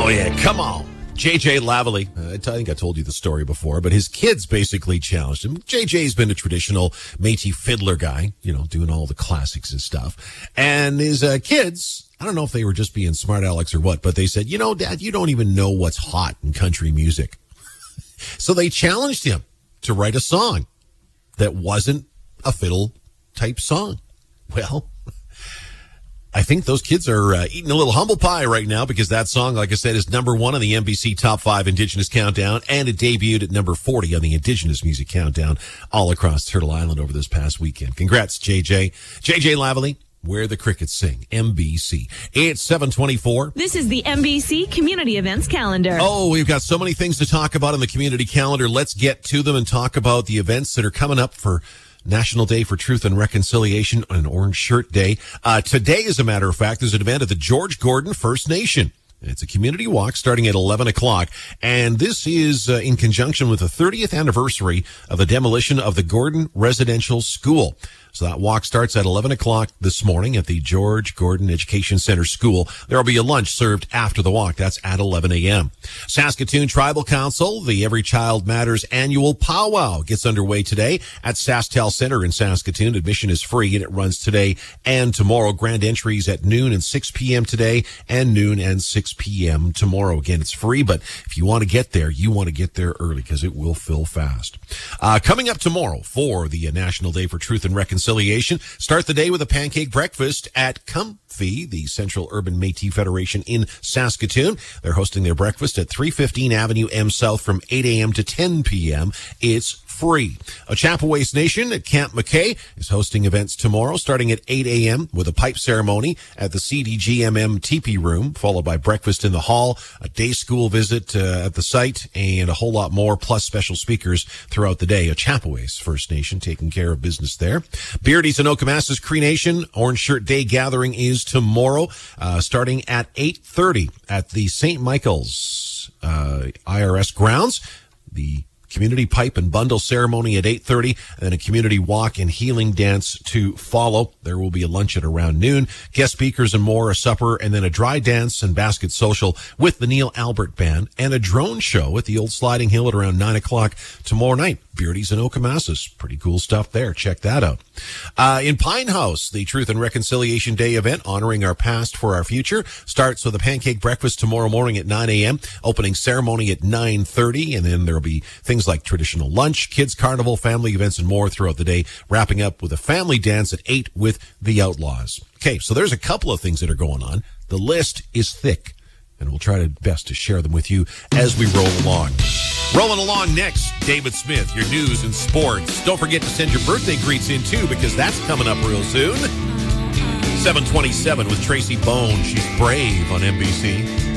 yeah, come on. JJ Lavallee, I think I told you the story before, but his kids basically challenged him. JJ's been a traditional Métis fiddler guy, doing all the classics and stuff. And his kids, I don't know if they were just being smart Alex or what, but they said, Dad, you don't even know what's hot in country music. So they challenged him to write a song that wasn't a fiddle type song. Well, I think those kids are eating a little humble pie right now because that song, like I said, is number 1 on the NBC Top 5 Indigenous Countdown, and it debuted at number 40 on the Indigenous Music Countdown all across Turtle Island over this past weekend. Congrats, JJ. JJ Lavallee, Where the Crickets Sing, MBC. It's 7:24. This is the MBC Community Events Calendar. Oh, we've got so many things to talk about in the community calendar. Let's get to them and talk about the events that are coming up for National Day for Truth and Reconciliation on Orange Shirt Day. Today, as a matter of fact, there's an event at the George Gordon First Nation. It's a community walk starting at 11 o'clock. And this is in conjunction with the 30th anniversary of the demolition of the Gordon Residential School. So that walk starts at 11 o'clock this morning at the George Gordon Education Center School. There will be a lunch served after the walk. That's at 11 a.m. Saskatoon Tribal Council, the Every Child Matters annual powwow gets underway today at SaskTel Center in Saskatoon. Admission is free and it runs today and tomorrow. Grand entries at noon and 6 p.m. today and noon and 6 p.m. tomorrow. Again, it's free, but if you want to get there, you want to get there early because it will fill fast. Coming up tomorrow for the National Day for Truth and Reconciliation, start the day with a pancake breakfast at Comfy, the Central Urban Métis Federation in Saskatoon. They're hosting their breakfast at 315 Avenue M South from 8 a.m. to 10 p.m. It's free. Ochapowace Nation at Camp McKay is hosting events tomorrow starting at 8 a.m. with a pipe ceremony at the CDGMM teepee room, followed by breakfast in the hall, a day school visit at the site, and a whole lot more, plus special speakers throughout the day. Ochapowace First Nation taking care of business there. Beardy's and Okamasa's Cree Nation Orange Shirt Day gathering is tomorrow, starting at 8:30 at the St. Michael's IRS grounds. The community pipe and bundle ceremony at 8:30, and then a community walk and healing dance to follow. There will be a lunch at around noon, guest speakers and more, a supper, and then a dry dance and basket social with the Neil Albert Band, and a drone show at the Old Sliding Hill at around 9 o'clock tomorrow night. Beardy's and Okamasa's. Pretty cool stuff there. Check that out. In Pine House, the Truth and Reconciliation Day event honoring our past for our future starts with a pancake breakfast tomorrow morning at 9 a.m., opening ceremony at 9:30, and then there'll be things like traditional lunch, kids carnival, family events, and more throughout the day, wrapping up with a family dance at 8 with the Outlaws. Okay, so there's a couple of things that are going on. The list is thick, and we'll try our best to share them with you as we roll along. Rolling along next, David Smith, your news and sports. Don't forget to send your birthday greets in too, because that's coming up real soon. 7:27 with Tracy Bone. She's Brave on NBC.